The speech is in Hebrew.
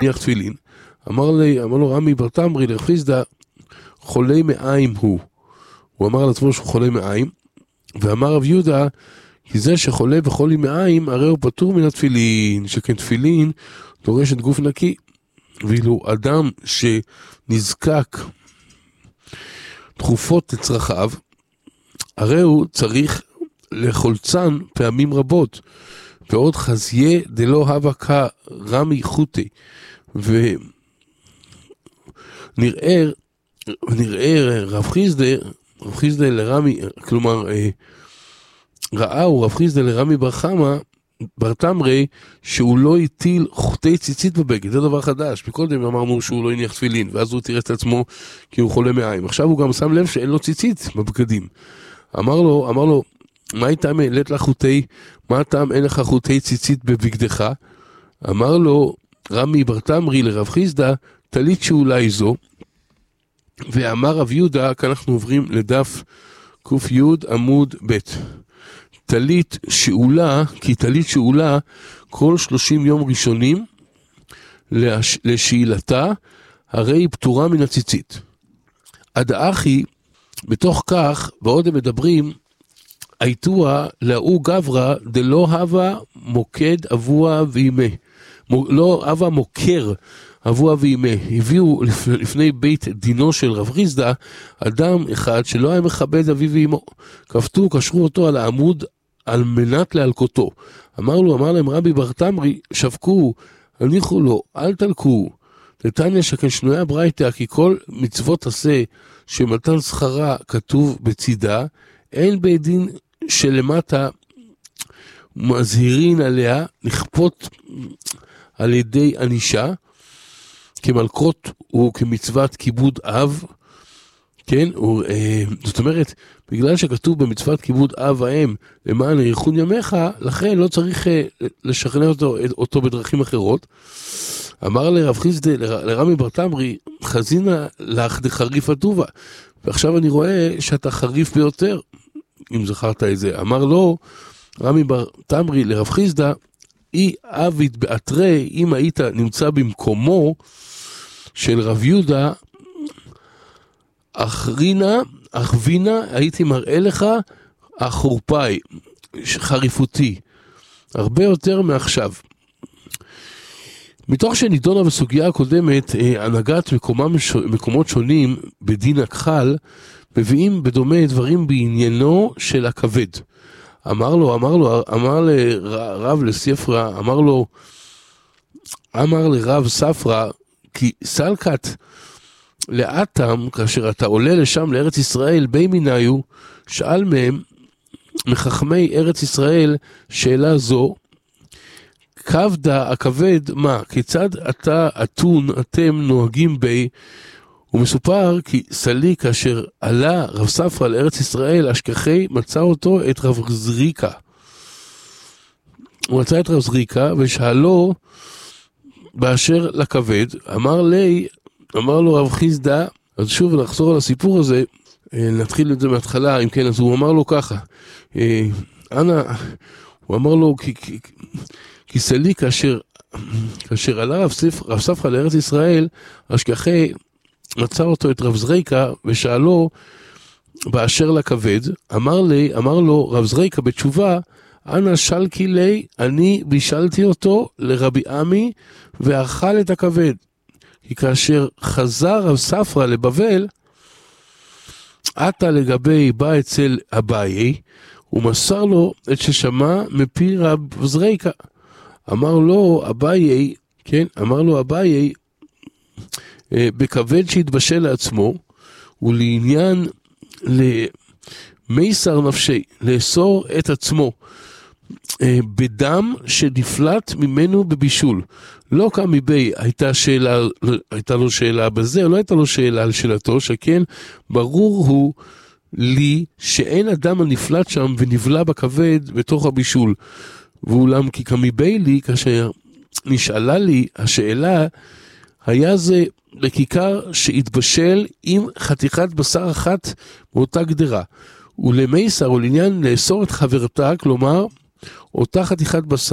הניח תפילין. אמר לו רמי בר תמרי לרב חיסדא, חולה מעיים הוא. הוא אמר על עצמו שהוא חולה מעיים, ואמר רב יהודה, כי זה שחולה וחולי מעיים, הרי הוא פטור מן התפילין, שכן תפילין דורש את גוף נקי. ואילו אדם שנזקק תכופות לצרכיו, הרי הוא צריך לחולצן פעמים רבות, ועוד חזיה דלא הווה כרמי חוטי, ונראה רב חיסדא לרמי, כלומר ראהו רב חיסדא לרמי בר חמא בר תמרי שהוא לא הטיל חוטי ציצית בבגד. זה דבר חדש, מקודם אמרנו שהוא לא הניח תפילין, ואז הוא תירס את עצמו כי הוא חולה מעיים. עכשיו הוא גם שם לב שאין לו ציצית בבגדים. אמר לו מה איתם העלית לך חוטי, מה הטעם אין לך חוטי ציצית בבגדך? אמר לו רמי בר תמרי לרב חיסדא, טלית שאולי זו. ואמר רב יהודה, כאן אנחנו עוברים לדף ק"י עמוד ב', טלית שאולה, כי טלית שאולה כל 30 יום ראשונים לשאילתה, הרי היא פטורה מן הציצית. עד אחי, בתוך כך, ועוד הם מדברים, הייתוה לאו גברא דלא הווה מוקד אבוה וימי. לא הווה מוקר אבוה וימי. הביאו לפני בית דינו של רב חיסדא, אדם אחד שלא היה מכבד אביו ואמו. כפתו, קשרו אותו על העמוד על מנת להלקותו. אמר להם רבי בר תמרי, שבקו, הניחו לו, אל תלקו. תתניא שכן שנויה ברייתא, כי כל מצוות עשה שמתן שכרה כתוב בצידה, אין בית דין שלמטה מזהירין עליה לכפות על ידי ענישה, כמלקות וכמצוות כיבוד אב, כן, זאת אומרת, בגלל שכתוב במצוות כיבוד אב ואם למען יאריכון ימיך, לכן לא צריך לשכנע אותו בדרכים אחרות. אמר לרב חיסדא לרמי בר תמרי, חזינה לך דחריף הטובה, ועכשיו אני רואה שאתה חריף ביותר, אם זכרת את זה. אמר לו רמי בר תמרי לרב חיסדא, אי אבית באתרי, אם היית נמצא במקומו של רב יהודה, אכווינה, הייתי מראה לך החורפאי, חריפותי, הרבה יותר מעכשיו. מתוך שנידונה בסוגיה הקודמת, הנהגת מקומות שונים בדין הכחל, מביאים בדומה דברים בעניינו של הכבד. אמר לרב לספרא, אמר לרב ספרא, כי סלקת לאטם, כאשר אתה עולה לשם לארץ ישראל, בי מיניו, שאל מהם מחכמי ארץ ישראל שאלה זו, כבדה הכבד מה, כיצד אתם נוהגים בי? ומסופר כי סלי כאשר עלה רב ספרא לארץ ישראל, אשכחי מצא אותו את רב זריקה. הוא מצא את רב זריקה ושאלו באשר לכבד, אמר לו רב חיסדא, אז שוב נחזור על הסיפור הזה, נתחיל את זה מההתחלה, אם כן, אז הוא אמר לו ככה, הוא אמר לו, כי סלי כאשר עלה רב ספרא לארץ ישראל, אשכחי מצא אותו את רב זריקה ושאלו באשר לכבד, אמר לו רב זריקה בתשובה, אנא שלקי לי, אני בישלתי אותו לרבי עמי ואכל את הכבד. כי כאשר חזר רב ספרא לבבל, עתה לגבי בא אצל אביי, ומסר לו את ששמע מפי רב זריקה. אמר לו אביי, בכבד שהתבשל לעצמו, ולעניין למיסר נפשי, לאסור את עצמו, בדם שנפלט ממנו בבישול. לא קם מבי, הייתה לו שאלה בזה, או לא הייתה לו שאלה על שאלתו, שכן ברור הוא לי שאין אדם הנפלט שם ונבלע בכבד בתוך הבישול. ואולם כי קם מבי לי, כאשר נשאלה לי השאלה, היה זה לכיכר שהתבשל עם חתיכת בשר אחת באותה גדרה. ולמיסר, או לעניין לאסור את חברתה, כלומר, אותה חתיכת בשר,